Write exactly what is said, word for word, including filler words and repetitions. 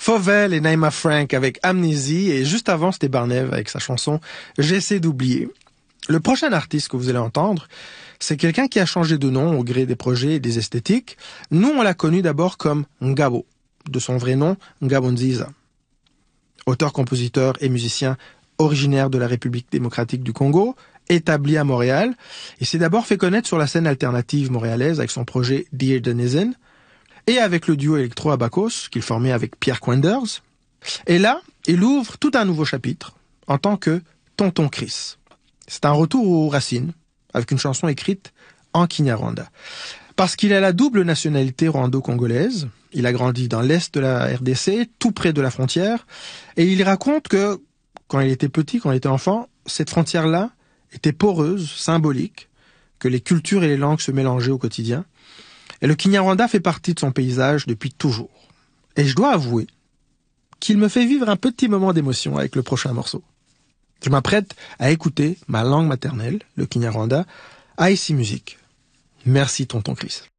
Fauvel et Naima Frank avec Amnésie, et juste avant, c'était Barnev avec sa chanson J'essaie d'oublier. Le prochain artiste que vous allez entendre, c'est quelqu'un qui a changé de nom au gré des projets et des esthétiques. Nous, on l'a connu d'abord comme Ngabo, de son vrai nom, Ngabo Nziza. Auteur-compositeur et musicien originaire de la République démocratique du Congo, établi à Montréal. Il s'est d'abord fait connaître sur la scène alternative montréalaise avec son projet Dear Denizen et avec le duo électro Abacos qu'il formait avec Pierre Quenders. Et là, il ouvre tout un nouveau chapitre en tant que Tonton Chris. C'est un retour aux racines avec une chanson écrite en Kinyarwanda. Parce qu'il a la double nationalité rwando-congolaise, il a grandi dans l'est de la R D C, tout près de la frontière, et il raconte que quand il était petit, quand il était enfant, cette frontière-là était poreuse, symbolique, que les cultures et les langues se mélangeaient au quotidien. Et le Kinyarwanda fait partie de son paysage depuis toujours. Et je dois avouer qu'il me fait vivre un petit moment d'émotion avec le prochain morceau. Je m'apprête à écouter ma langue maternelle, le Kinyarwanda, à Ici Musique. Merci, tonton Chris.